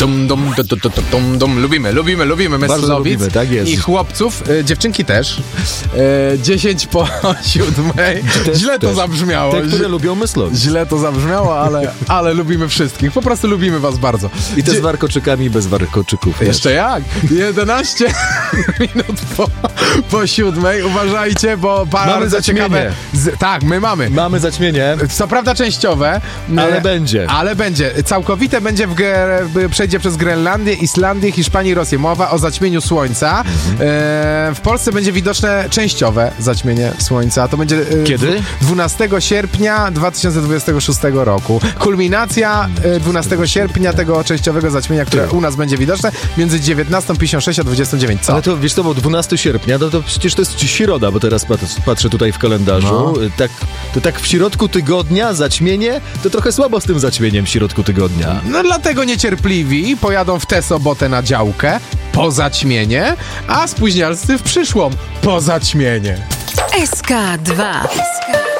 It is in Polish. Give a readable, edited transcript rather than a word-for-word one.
Lubimy Bardzo Myslowic lubimy, tak jest. i chłopców, dziewczynki też. 10 po 7. Źle to zabrzmiało. Te, które lubią Myslowic. Źle to zabrzmiało, ale lubimy wszystkich. Po prostu lubimy was bardzo. I te z warkoczykami bez warkoczyków. Jeszcze jak? 11 minut po 7. Uważajcie, bo bardzo ciekawe... Tak, my mamy. Mamy zaćmienie. Co prawda częściowe. Ale będzie. Całkowite będzie przejdzie przez Grenlandię, Islandię, Hiszpanię i Rosję. Mowa o zaćmieniu słońca. W Polsce będzie widoczne częściowe zaćmienie słońca. To będzie... Kiedy? 12 sierpnia 2026 roku. Kulminacja 12 sierpnia tego częściowego zaćmienia, które u nas będzie widoczne między 19:56 a 29. Co? Ale to, wiesz co, bo 12 sierpnia, to przecież to jest środa, bo teraz patrzę tutaj w kalendarzu. Tak w środku tygodnia zaćmienie, to trochę słabo z tym zaćmieniem w środku tygodnia. No dlatego niecierpliwi pojadą w tę sobotę na działkę po zaćmienie, a spóźnialscy w przyszłą po zaćmienie. SK2.